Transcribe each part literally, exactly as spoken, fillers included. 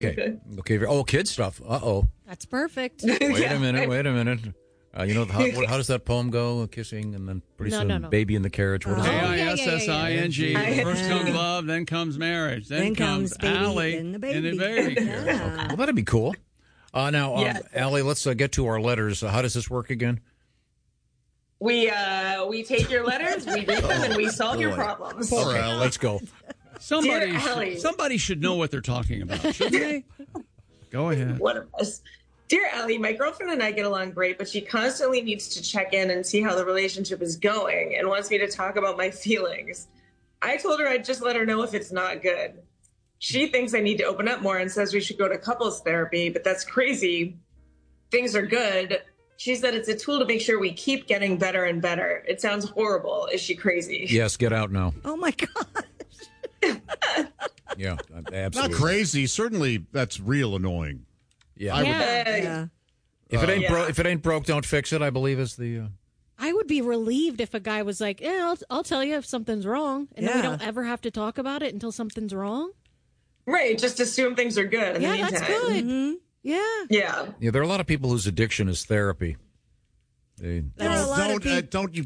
Okay. Okay. Oh, kid stuff. Uh-oh. That's perfect. Wait Yeah. a minute. Wait a minute. Uh, you know, how, how does that poem go? Kissing and then pretty No, soon no, no. baby in the carriage. What is Oh, it? yeah, A yeah, I S S I N G. yeah, yeah. First comes love, then comes marriage, then, Then comes baby, Allie, then the baby. and the baby. Yeah. Well, that'd be cool. Uh, now, um, Yeah. Allie, let's uh, get to our letters. Uh, how does this work again? We uh we take your letters, we read them, and we solve your problems. Okay, let's go. Somebody, Dear Allie. should, somebody should know what they're talking about, shouldn't they? Go ahead. One of us. Dear Allie, my girlfriend and I get along great, but she constantly needs to check in and see how the relationship is going and wants me to talk about my feelings. I told her I'd just let her know if it's not good. She thinks I need to open up more and says we should go to couples therapy, but that's crazy. Things are good. She said it's a tool to make sure we keep getting better and better. It sounds horrible. Is she crazy? Yes, get out now. Oh, my God. Yeah, Not absolutely. crazy. Certainly, that's real annoying. Yeah. I would- Yeah. Uh, Yeah. If it ain't Yeah. broke, if it ain't broke, don't fix it. I believe is the. Uh, I would be relieved if a guy was like, "Yeah, I'll, I'll tell you if something's wrong," and then we Yeah. don't ever have to talk about it until something's wrong. Right, just assume things are good in Yeah, the meantime. that's good. Mm-hmm. Yeah. Yeah. yeah, there are a lot of people whose addiction is therapy. They, There are a lot of don't uh, people. don't you?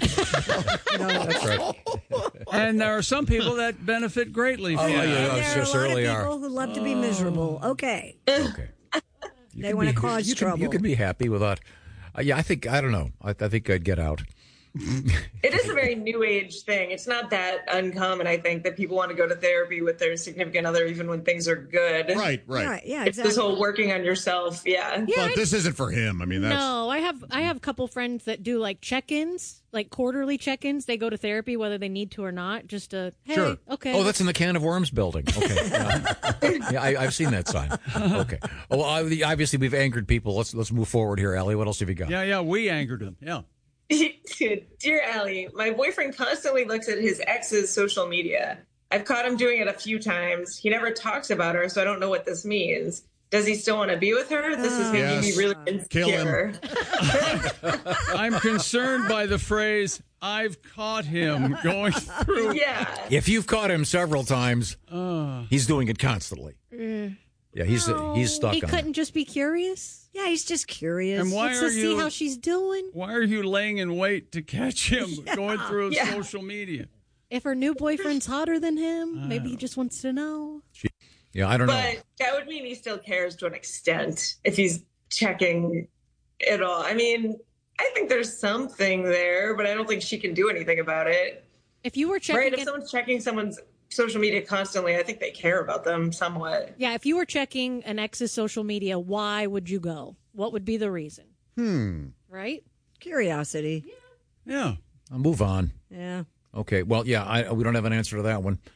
that's right. And there are some people that benefit greatly Oh, from yeah, that. yeah. There are a Sure, lot of certainly people are. who love to be miserable. Okay. Okay. You They can wanna be- cause you can, trouble. You can be happy without. Uh, yeah, I think I don't know. I, I think I'd get out. It is a very new age thing. It's not that uncommon, I think, that people want to go to therapy with their significant other even when things are good. Right, right. Right. Yeah, It's exactly. this whole working on yourself. Yeah. Yeah, But this isn't for him. I mean, that's No, I have I have a couple friends that do like check-ins, like quarterly check-ins. They go to therapy whether they need to or not, just to hey, Sure. okay. Oh, that's in the Can of Worms building. Okay, yeah, yeah I, I've seen that sign. Okay. Oh, well, I- obviously we've angered people. Let's let's move forward here, Allie. What else have you got? Yeah, yeah, we angered him. Yeah. Dear Allie, my boyfriend constantly looks at his ex's social media. I've caught him doing it a few times. He never talks about her, so I don't know what this means. Does he still want to be with her? This is making Yes. me really Kill him. insecure. I'm concerned by the phrase, I've caught him going through. Yeah. If you've caught him several times, he's doing it constantly. Yeah, he's he's stuck He on couldn't it. just be curious. Yeah, he's just curious. And why Let's are just see you how she's doing. why are you laying in wait to catch him going through Yeah. social media? If her new boyfriend's hotter than him, maybe he just wants to know. Yeah, I don't know. But that would mean he still cares to an extent if he's checking it all. I mean, I think there's something there, but I don't think she can do anything about it. If you were checking, Right? If it- someone's checking someone's social media constantly, I think they care about them somewhat. yeah, if you were checking an ex's social media, why would you go? What would be the reason? hmm. Right? Curiosity. Yeah. I'll move on. Yeah. Okay. Well, yeah, I, we don't have an answer to that one.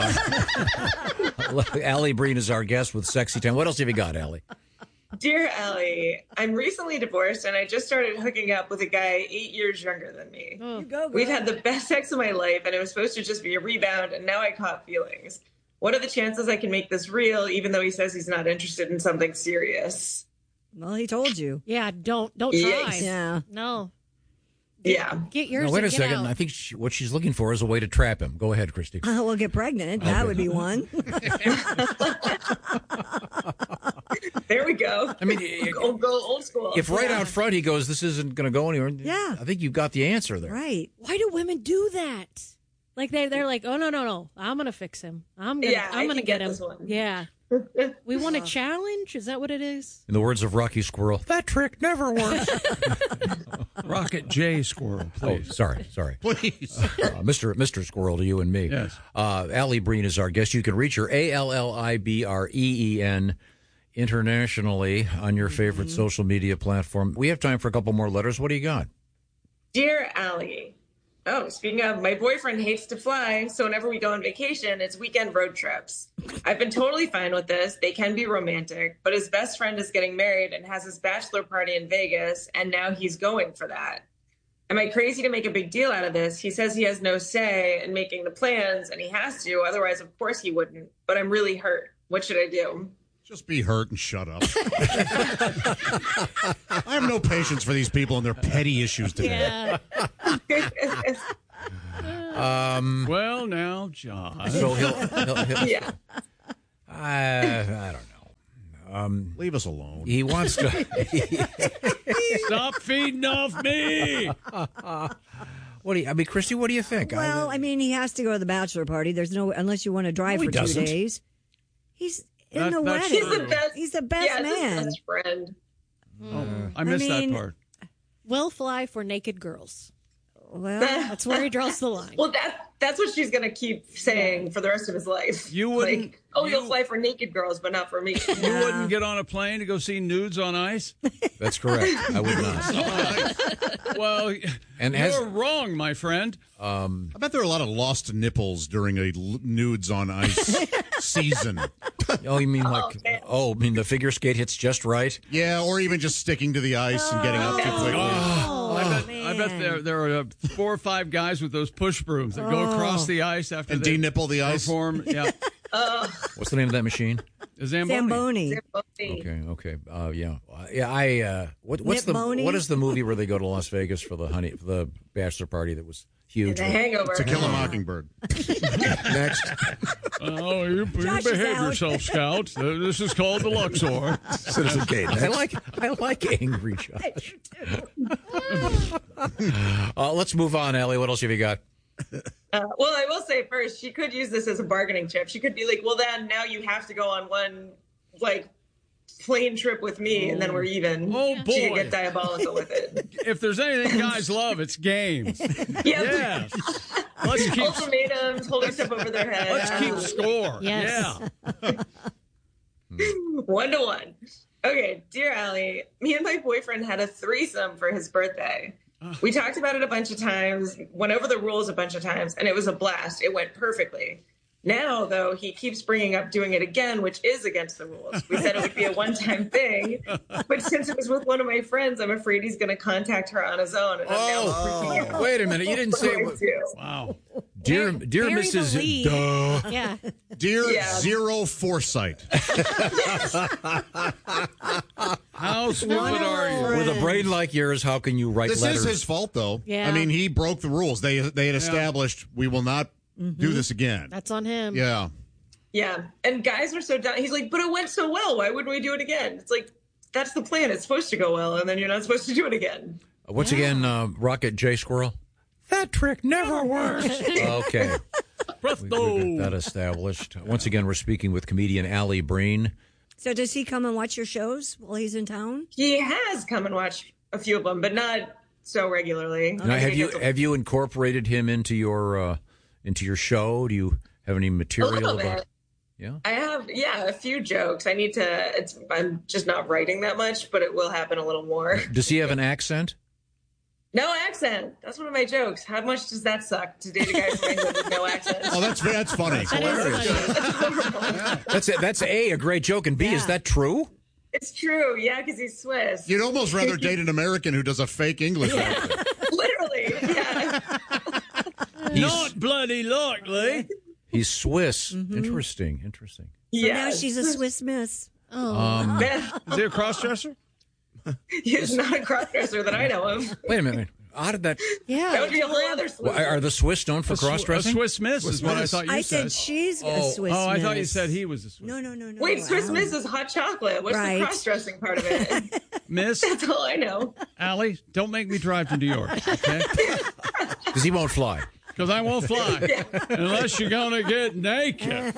Uh, Allie Breen is our guest with Sexy Time. What else have you got, Allie? Dear Allie, I'm recently divorced and I just started hooking up with a guy eight years younger than me. Oh. You go, We've girl. had the best sex of my life and it was supposed to just be a rebound and now I caught feelings. What are the chances I can make this real even though he says he's not interested in something serious? Well, he told you. Yeah, don't don't try. Yikes. Yeah. No, Yeah. get yours. No, wait and a get second. out. I think she, what she's looking for is a way to trap him. Go ahead, Christy. Uh, we'll get pregnant. That Okay. would be one. There we go. I mean, i- Go, go old school. if right Yeah. out front he goes, this isn't going to go anywhere. Yeah. I think you've got the answer there. Right. Why do women do that? Like they they're like, oh no no no, I'm gonna fix him. I'm gonna Yeah, I I'm gonna can get, get him. this one. Yeah. We want a challenge. Is that what it is? In the words of Rocky Squirrel, that trick never works. Rocket J Squirrel, Oh, please. sorry, sorry. Please. Uh, Mister Mister Squirrel to you and me. Yes. Uh, Allie Breen is our guest. You can reach her, A L L I B R E E N, internationally on your favorite social media platform. We have time for a couple more letters. What do you got? Dear Allie. Oh, speaking of, my boyfriend hates to fly, so whenever we go on vacation, it's weekend road trips. I've been totally fine with this. They can be romantic, but his best friend is getting married and has his bachelor party in Vegas, and now he's going for that. Am I crazy to make a big deal out of this? He says he has no say in making the plans, and he has to, otherwise, of course, he wouldn't. But I'm really hurt. What should I do? Just be hurt and shut up. I have no patience for these people and their petty issues today. Yeah. Um, Well, now, John. so he'll, he'll, he'll Yeah. I, I don't know. um, Leave us alone. he wants to. Stop feeding off me. What do you? I mean, Christy, what do you think? Well, I mean, he has to go to the bachelor party. There's no unless you want to drive No, he for two doesn't. days. He's in That- the that's wedding. true. He's the best. He's the best yeah, his man. best friend. I missed mean- that part. Will fly for naked girls. Well, That's where he draws the line. Well, that that's what she's gonna keep saying for the rest of his life. You wouldn't- Like, oh, you- you'll fly for naked girls, but not for me. You wouldn't get on a plane to go see nudes on ice? That's correct. I would not. Well, And you're as- wrong, my friend. I bet there are a lot of lost nipples during a l- nudes on ice season. Oh, you mean like? man. Oh, I mean the figure skate hits just right. Yeah, or even just sticking to the ice and getting up too quickly. oh, I bet, man. I bet there there are uh, four or five guys with those push brooms that go across the ice after And they de-nipple the ice. perform. Yeah, What's the name of that machine? Zamboni. Zamboni. Okay, okay, uh, yeah, uh, yeah. I uh, what, what's the Nip-boni? what is the movie where they go to Las Vegas for the honey for the bachelor party that was huge? The Hangover. To Kill a Mockingbird. Next, Oh, you, you Josh is behave out. yourself, Scout. Uh, This is called the Luxor. Citizen Kate. I like I like angry Josh. uh, let's move on, Allie. What else have you got? Uh, well, I will say first, she could use this as a bargaining chip. She could be like, well, then now you have to go on one, like, plane trip with me, and then we're even. Oh, She boy. could get diabolical with it. If there's anything guys love, it's games. Yeah. Yes. Let's keep Ultimatums, holding stuff over their head. let's keep score. Yes. Yeah. One to one. Okay, dear Allie, me and my boyfriend had a threesome for his birthday. We talked about it a bunch of times, went over the rules a bunch of times, and it was a blast. It went perfectly. Now, though, he keeps bringing up doing it again, which is against the rules. We said it would be a one-time thing, but since it was with one of my friends, I'm afraid he's going to contact her on his own. And I'm now freaking out. Wait a minute. You didn't say, What do I do? Wow. dear, Bury- dear bury the Missus lead. Duh. Yeah. Dear Yeah. Zero Foresight. How stupid are you? With a brain like yours, how can you write This letters? is his fault, though. Yeah. I mean, he broke the rules. They they had established we will not do this again. That's on him. Yeah. Yeah, and guys are so dumb. He's like, but it went so well. Why wouldn't we do it again? It's like, that's the plan. It's supposed to go well, and then you're not supposed to do it again. Uh, Once again, uh, Rocket J Squirrel. That trick never works. Okay. We, we got that established. Once again, we're speaking with comedian Allie Breen. So does he come and watch your shows while he's in town? He has come and watched a few of them, but not so regularly. Now, I have think you it's a- have you incorporated him into your uh, into your show? Do you have any a material little about? bit. Yeah. I have, yeah, a few jokes. I need to. It's, I'm just not writing that much, but it will happen a little more. Does he have an accent? No accent. That's one of my jokes. How much does that suck to date a guy from England with no accent? Oh, that's that's funny. That is funny. That's a, that's a a great joke, and b is Yeah. that true? It's true, yeah, because he's Swiss. You'd almost rather date an American who does a fake English accent. Literally, yeah. He's Not bloody likely. he's Swiss. Mm-hmm. Interesting. Interesting. So now Yes. she's a Swiss Miss. Um, Is he a crossdresser? He's not a crossdresser that I know of. wait a minute. How did that? That would be a whole other Well, solution. are the Swiss known for A cross dressing? Swiss Miss is what I Miss. thought you I said. said she's a Oh. Swiss Oh, I Miss. thought you said he was a Swiss. No, no, no, no. Wait, Swiss Al. Miss is hot chocolate. What's Right. the cross-dressing part of it? Miss That's all I know. Allie, don't make me drive to New York, okay? Because he won't fly. Because I won't fly unless you're gonna get naked.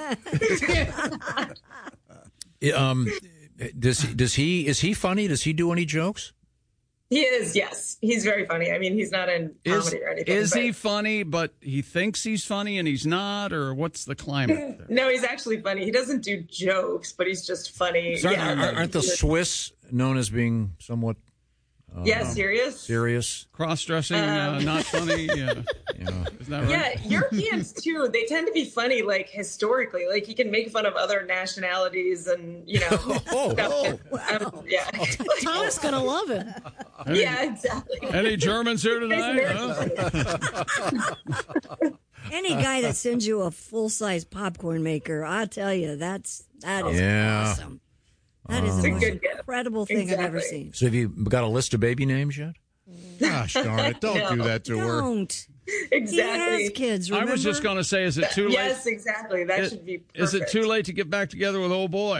Um, does he, does he is he funny? Does he do any jokes? He is, yes. He's very funny. I mean, he's not in Is, comedy or anything. is but- he funny, but he thinks he's funny and he's not, or what's the climate there? No, he's actually funny. He doesn't do jokes, but he's just funny. Aren't, yeah, aren't- aren't the Swiss known as being somewhat yeah, serious. serious? Cross-dressing, uh, not funny. Yeah, Yeah. is that right? Yeah, Europeans too. They tend to be funny, like historically. Like he can make fun of other nationalities, and you know, Oh, stuff. oh. Um, yeah, Thomas gonna love him. yeah, exactly. Any Germans here tonight? Huh? Any guy that sends you a full size popcorn maker, I tell you, that's that is Yeah. awesome. That is It's the a most good gift. incredible thing I've ever Exactly. seen. So have you got a list of baby names yet? Gosh darn it. Don't No. do that to her. Don't. Exactly. He has kids, I remember? was just going to say, is it too late? Yes, exactly. That Is, should be. is it perfect. too late to get back together with old boy?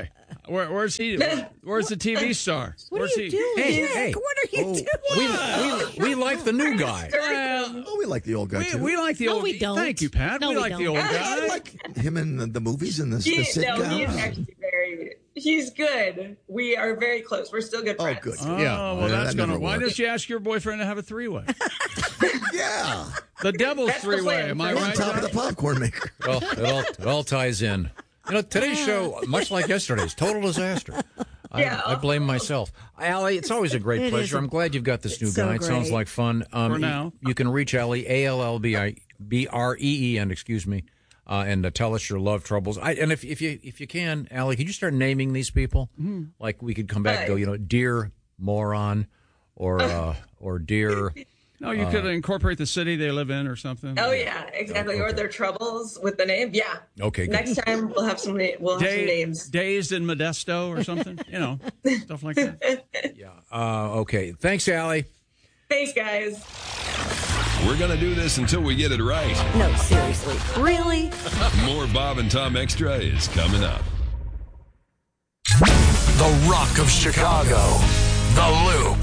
Where, where's he? Where's the T V star? What where's are you he? doing? Hey, Nick, hey. what are you Oh, doing? we, we, we like the new guy. Well, Oh, we like the old guy we, too. we like the No, old. we don't. Thank you, Pat. No, we we like the don't. old I, guy. I like him in the, the movies and the, He, the no, he's sitcoms. actually very. He's good. We are very close. We're still good Oh, friends. good. Oh, Yeah. well, Yeah, that's that gonna. never Why worked. don't you ask your boyfriend to have a three-way? Yeah. The devil's That's the three-way. plan. Am I On right? top of the Johnny? popcorn maker. Well, it all, it all ties in. You know, today's show, much like yesterday's, total disaster. I, Yeah. I blame myself. Allie, it's always a great It pleasure. is a- I'm glad you've got this new it's so guy. It sounds great. like fun. Um, For now. You, you can reach Allie, A L L B I B R E E N, excuse me, uh, and uh, tell us your love troubles. I, and if, if you if you can, Allie, could you start naming these people? Mm-hmm. Like we could come back and go, Right. you know, dear moron, or uh, or dear. No, you could incorporate the city they live in or something. Oh yeah, exactly. Or their troubles with the name. Yeah. Okay, good. Next time we'll have some. na- We'll have some Da- names. Dazed and Modesto or something. You know, stuff like that. Yeah. Uh, okay. Thanks, Allie. Thanks, guys. We're going to do this until we get it right. No, seriously. Really? More Bob and Tom Extra is coming up. The Rock of Chicago. The Loop.